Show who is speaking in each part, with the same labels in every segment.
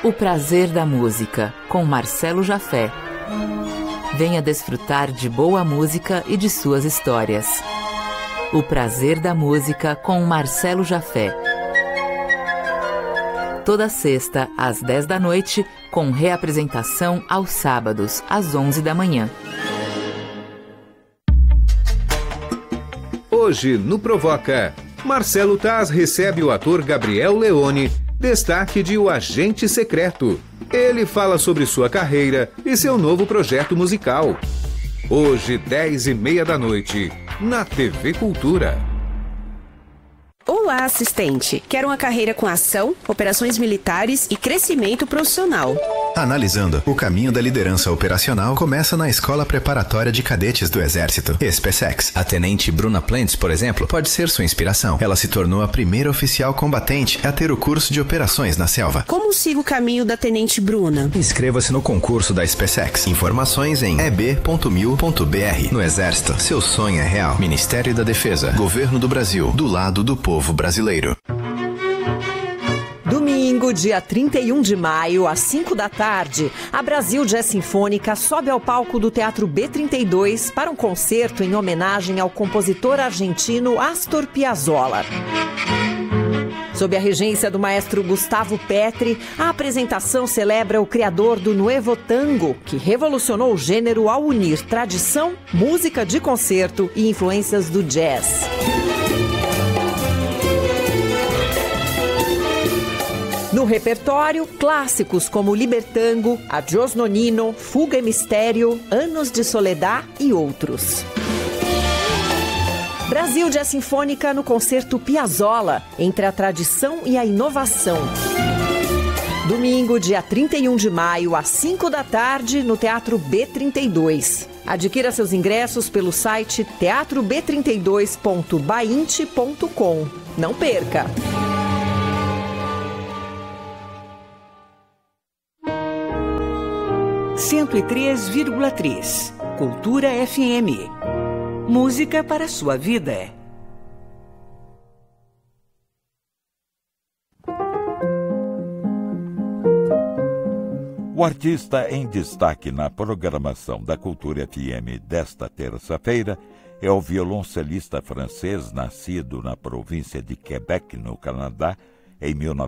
Speaker 1: O Prazer da Música, com Marcelo Jafé. Venha desfrutar de boa música e de suas histórias. O Prazer da Música, com Marcelo Jafé. Toda sexta, às 10 da noite, com reapresentação aos sábados, às 11 da manhã.
Speaker 2: Hoje, no Provoca, Marcelo Taz recebe o ator Gabriel Leone, destaque de O Agente Secreto. Ele fala sobre sua carreira e seu novo projeto musical. Hoje, 10h30 da noite, na TV Cultura.
Speaker 3: Olá, assistente. Quero uma carreira com ação, operações militares e crescimento profissional.
Speaker 4: Analisando, o caminho da liderança operacional começa na Escola Preparatória de Cadetes do Exército, SpaceX. A tenente Bruna Plentes, por exemplo, pode ser sua inspiração. Ela se tornou a primeira oficial combatente a ter o curso de operações na selva.
Speaker 3: Como sigo o caminho da tenente Bruna?
Speaker 4: Inscreva-se no concurso da SpaceX. Informações em eb.mil.br. No Exército, seu sonho é real. Ministério da Defesa, Governo do Brasil, do lado do povo brasileiro.
Speaker 5: Domingo, dia 31 de maio, às 5 da tarde, a Brasil Jazz Sinfônica sobe ao palco do Teatro B32 para um concerto em homenagem ao compositor argentino Astor Piazzolla. Sob a regência do maestro Gustavo Petri, a apresentação celebra o criador do Nuevo Tango, que revolucionou o gênero ao unir tradição, música de concerto e influências do jazz. No repertório, clássicos como Libertango, Adiós Nonino, Fuga e Mistério, Anos de Soledad e outros. Brasil Jazz Sinfônica no concerto Piazzolla, entre a tradição e a inovação. Domingo, dia 31 de maio, às 5 da tarde, no Teatro B32. Adquira seus ingressos pelo site teatrob32.bainte.com. Não perca!
Speaker 6: (103,3) Cultura FM. Música para a sua vida.
Speaker 7: O artista em destaque na programação da Cultura FM desta terça-feira é o violoncelista francês nascido na província de Quebec, no Canadá, em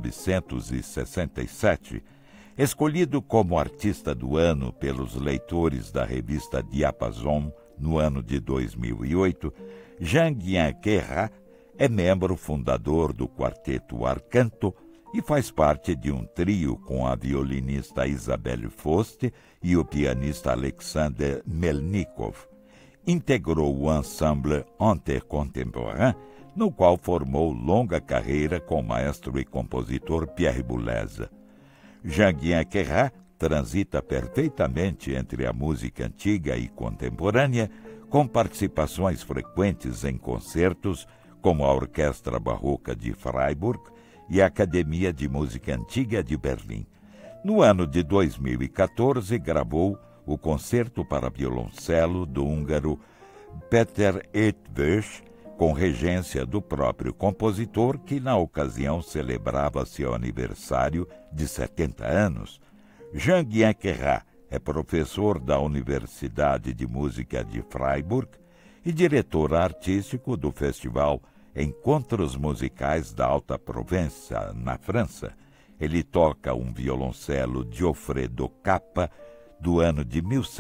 Speaker 7: 1967, escolhido como artista do ano pelos leitores da revista Diapason no ano de 2008, Jean-Guihen Queyras é membro fundador do quarteto Arcanto e faz parte de um trio com a violinista Isabelle Faust e o pianista Alexander Melnikov. Integrou o ensemble Intercontemporain, no qual formou longa carreira com o maestro e compositor Pierre Boulez. Jean-Guihen Queyras transita perfeitamente entre a música antiga e contemporânea, com participações frequentes em concertos como a Orquestra Barroca de Freiburg e a Academia de Música Antiga de Berlim. No ano de 2014, gravou o Concerto para Violoncelo do húngaro Péter Eötvös, com regência do próprio compositor, que na ocasião celebrava seu aniversário de 70 anos. Jean-Guihen Queyras é professor da Universidade de Música de Freiburg e diretor artístico do festival Encontros Musicais da Alta Provença, na França. Ele toca um violoncelo Geoffrey Docappa do ano de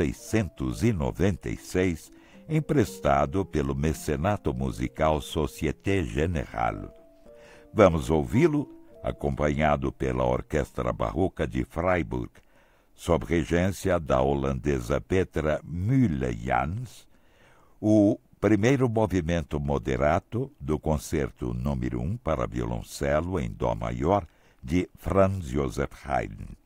Speaker 7: 1696, emprestado pelo mecenato musical Société Générale. Vamos ouvi-lo, acompanhado pela Orquestra Barroca de Freiburg, sob regência da holandesa Petra Mühle-Jans, o primeiro movimento moderato do concerto número 1 para violoncelo em dó maior de Franz Joseph Haydn.